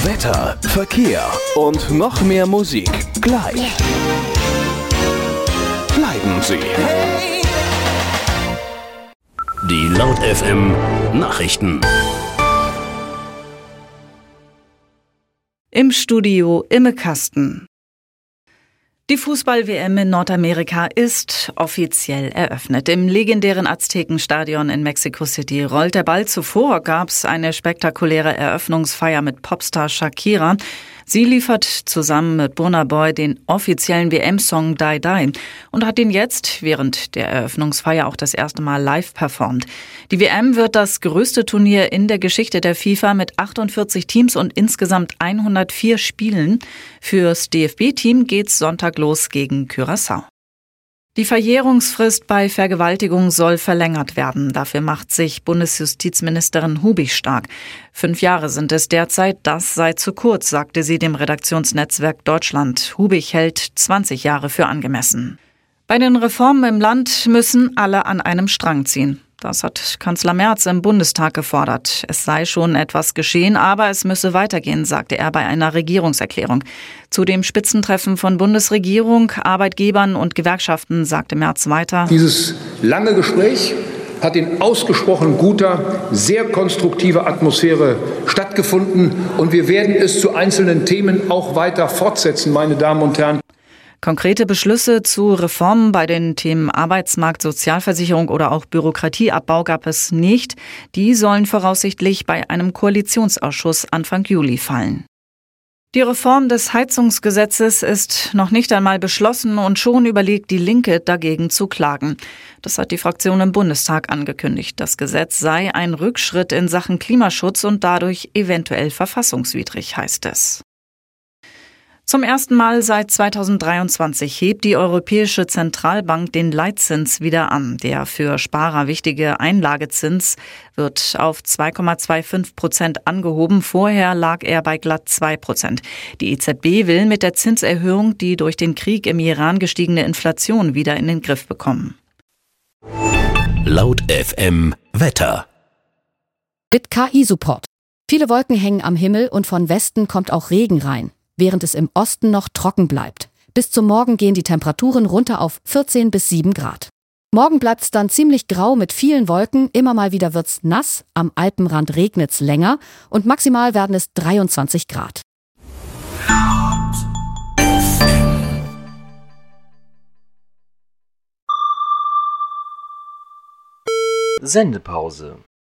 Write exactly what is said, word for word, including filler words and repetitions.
Wetter, Verkehr und noch mehr Musik gleich. Bleiben Sie. Die Laut F M Nachrichten. Im Studio Imme Kasten. Die Fußball-W M in Nordamerika ist offiziell eröffnet. Im legendären Aztekenstadion in Mexico City rollt der Ball. Zuvor gab es eine spektakuläre Eröffnungsfeier mit Popstar Shakira. Sie liefert zusammen mit Burna Boy den offiziellen W M-Song Die Die und hat ihn jetzt während der Eröffnungsfeier auch das erste Mal live performt. Die W M wird das größte Turnier in der Geschichte der FIFA mit achtundvierzig Teams und insgesamt hundertvier Spielen. Fürs D F B-Team geht's Sonntag los gegen Curaçao. Die Verjährungsfrist bei Vergewaltigung soll verlängert werden. Dafür macht sich Bundesjustizministerin Hubig stark. Fünf Jahre sind es derzeit, das sei zu kurz, sagte sie dem Redaktionsnetzwerk Deutschland. Hubig hält zwanzig Jahre für angemessen. Bei den Reformen im Land müssen alle an einem Strang ziehen. Das hat Kanzler Merz im Bundestag gefordert. Es sei schon etwas geschehen, aber es müsse weitergehen, sagte er bei einer Regierungserklärung. Zu dem Spitzentreffen von Bundesregierung, Arbeitgebern und Gewerkschaften sagte Merz weiter: Dieses lange Gespräch hat in ausgesprochen guter, sehr konstruktiver Atmosphäre stattgefunden und wir werden es zu einzelnen Themen auch weiter fortsetzen, meine Damen und Herren. Konkrete Beschlüsse zu Reformen bei den Themen Arbeitsmarkt, Sozialversicherung oder auch Bürokratieabbau gab es nicht. Die sollen voraussichtlich bei einem Koalitionsausschuss Anfang Juli fallen. Die Reform des Heizungsgesetzes ist noch nicht einmal beschlossen und schon überlegt die Linke, dagegen zu klagen. Das hat die Fraktion im Bundestag angekündigt. Das Gesetz sei ein Rückschritt in Sachen Klimaschutz und dadurch eventuell verfassungswidrig, heißt es. Zum ersten Mal seit zweitausenddreiundzwanzig hebt die Europäische Zentralbank den Leitzins wieder an. Der für Sparer wichtige Einlagezins wird auf zwei Komma fünfundzwanzig Prozent angehoben. Vorher lag er bei glatt zwei Prozent. Die E Z B will mit der Zinserhöhung die durch den Krieg im Iran gestiegene Inflation wieder in den Griff bekommen. Laut F M Wetter. Mit K I-Support. Viele Wolken hängen am Himmel und von Westen kommt auch Regen rein, während es im Osten noch trocken bleibt. Bis zum Morgen gehen die Temperaturen runter auf vierzehn bis sieben Grad. Morgen bleibt es dann ziemlich grau mit vielen Wolken, immer mal wieder wird's nass, am Alpenrand regnet's länger und maximal werden es dreiundzwanzig Grad. Sendepause.